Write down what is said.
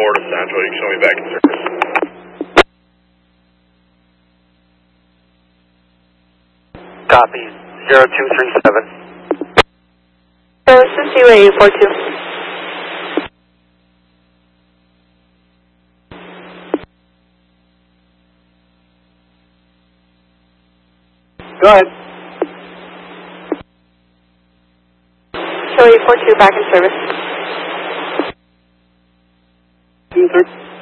more to Central. You can show me back in service. Copy. 0237. This is UA42. Go ahead. UA42 back in service. Sir.